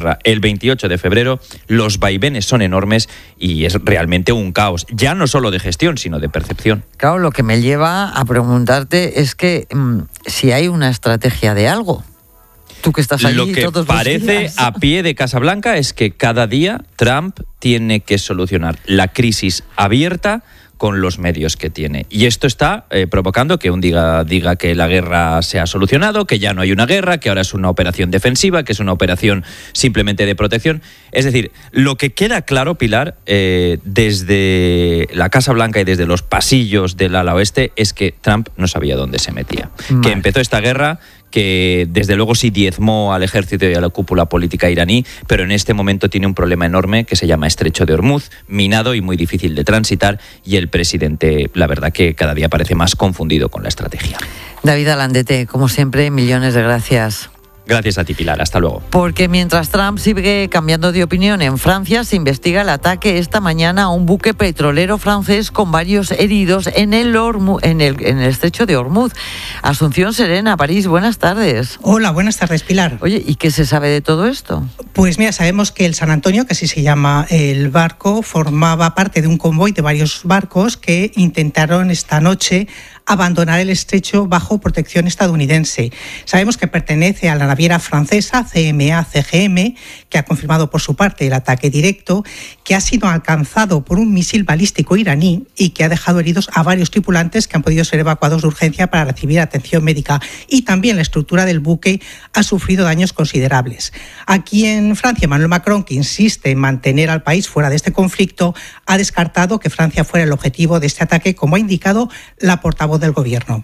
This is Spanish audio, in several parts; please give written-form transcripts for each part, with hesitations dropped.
guerra el 28 de febrero, los vaivenes son enormes y es realmente un caos, ya no solo de gestión, sino de percepción. Claro, lo que me lleva a preguntarte es que si hay una estrategia de algo. Tú que estás allí lo que todos parece los días. a pie de Casa Blanca es que cada día Trump tiene que solucionar la crisis abierta con los medios que tiene. Y esto está provocando que un diga que la guerra se ha solucionado, que ya no hay una guerra, que ahora es una operación defensiva, que es una operación simplemente de protección. Es decir, lo que queda claro, Pilar, desde la Casa Blanca y desde los pasillos del ala oeste, es que Trump no sabía dónde se metía. Que empezó esta guerra, que desde luego sí diezmó al ejército y a la cúpula política iraní, pero en este momento tiene un problema enorme que se llama Estrecho de Hormuz, minado y muy difícil de transitar, y el presidente, la verdad que cada día parece más confundido con la estrategia. David Alandete, como siempre, millones de gracias. Gracias a ti, Pilar. Hasta luego. Porque mientras Trump sigue cambiando de opinión en Francia, se investiga el ataque esta mañana a un buque petrolero francés con varios heridos en el estrecho de Hormuz. Asunción Serena, París, buenas tardes. Hola, buenas tardes, Pilar. Oye, ¿y qué se sabe de todo esto? Pues mira, sabemos que el San Antonio, que así se llama el barco, formaba parte de un convoy de varios barcos que intentaron esta noche abandonar el estrecho bajo protección estadounidense. Sabemos que pertenece a la naviera francesa CMA-CGM, que ha confirmado por su parte el ataque directo, que ha sido alcanzado por un misil balístico iraní y que ha dejado heridos a varios tripulantes que han podido ser evacuados de urgencia para recibir atención médica. Y también la estructura del buque ha sufrido daños considerables. Aquí en Francia, Emmanuel Macron, que insiste en mantener al país fuera de este conflicto, ha descartado que Francia fuera el objetivo de este ataque, como ha indicado la portavoz del gobierno.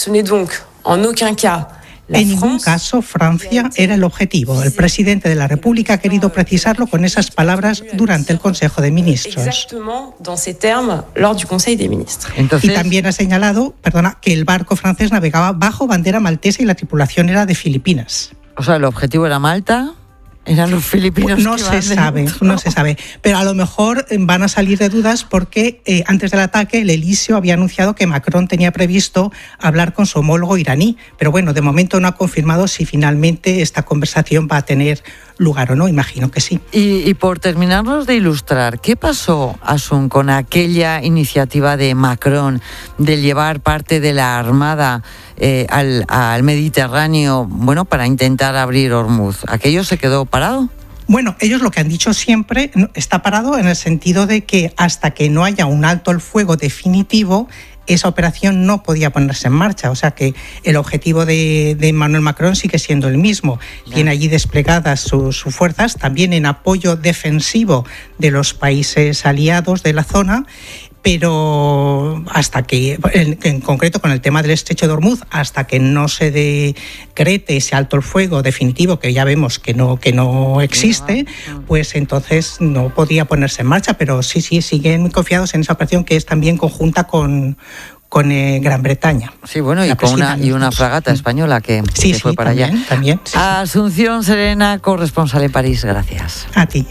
En ningún caso Francia era el objetivo. El presidente de la República ha querido precisarlo con esas palabras durante el Consejo de Ministros. Entonces, y también ha señalado, que el barco francés navegaba bajo bandera maltesa y la tripulación era de Filipinas. O sea, el objetivo era Malta. ¿Eran los filipinos? No se sabe. Pero a lo mejor van a salir de dudas porque antes del ataque el Elíseo había anunciado que Macron tenía previsto hablar con su homólogo iraní. Pero bueno, de momento no ha confirmado si finalmente esta conversación va a tener lugar o no. Imagino que sí. Y por terminarnos de ilustrar, ¿qué pasó, Asun, con aquella iniciativa de Macron de llevar parte de la Armada al Mediterráneo, para intentar abrir Hormuz? ¿Aquello se quedó parado? Bueno, ellos lo que han dicho siempre está parado en el sentido de que hasta que no haya un alto el fuego definitivo, esa operación no podía ponerse en marcha. O sea que el objetivo de Emmanuel Macron sigue siendo el mismo. Tiene allí desplegadas sus fuerzas, también en apoyo defensivo de los países aliados de la zona, pero hasta que, en concreto con el tema del estrecho de Hormuz, hasta que no se decrete ese alto el fuego definitivo, que ya vemos que no existe, pues entonces no podía ponerse en marcha. Pero sí, siguen confiados en esa operación que es también conjunta con Gran Bretaña. Sí, bueno, y una fragata española que fue para allá. También, sí. Asunción Serena, corresponsal en París, gracias. A ti.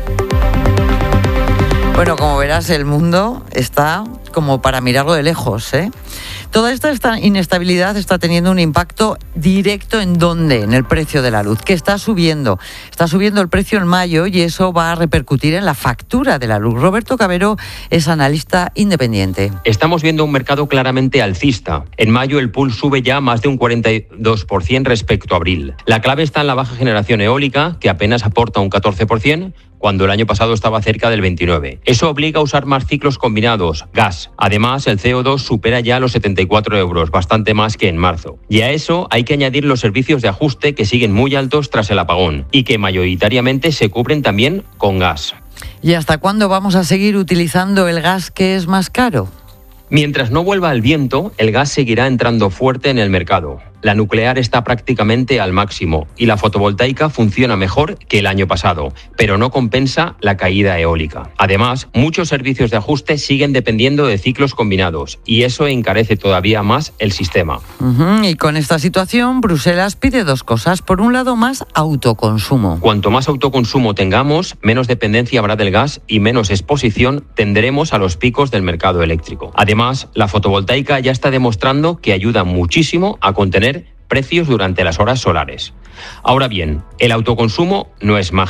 Bueno, como verás, el mundo está como para mirarlo de lejos, ¿eh? Toda esta inestabilidad está teniendo un impacto directo ¿en dónde? En el precio de la luz, que está subiendo. Está subiendo el precio en mayo y eso va a repercutir en la factura de la luz. Roberto Cabero es analista independiente. Estamos viendo un mercado claramente alcista. En mayo el pool sube ya más de un 42% respecto a abril. La clave está en la baja generación eólica, que apenas aporta un 14%, cuando el año pasado estaba cerca del 29%. Eso obliga a usar más ciclos combinados, gas. Además, el CO2 supera ya los 74 euros, bastante más que en marzo. Y a eso hay que añadir los servicios de ajuste que siguen muy altos tras el apagón y que mayoritariamente se cubren también con gas. ¿Y hasta cuándo vamos a seguir utilizando el gas que es más caro? Mientras no vuelva el viento, el gas seguirá entrando fuerte en el mercado. La nuclear está prácticamente al máximo y la fotovoltaica funciona mejor que el año pasado, pero no compensa la caída eólica. Además, muchos servicios de ajuste siguen dependiendo de ciclos combinados y eso encarece todavía más el sistema. Y con esta situación, Bruselas pide dos cosas. Por un lado, más autoconsumo. Cuanto más autoconsumo tengamos, menos dependencia habrá del gas y menos exposición tendremos a los picos del mercado eléctrico. Además, la fotovoltaica ya está demostrando que ayuda muchísimo a contener precios durante las horas solares. Ahora bien, el autoconsumo no es magia.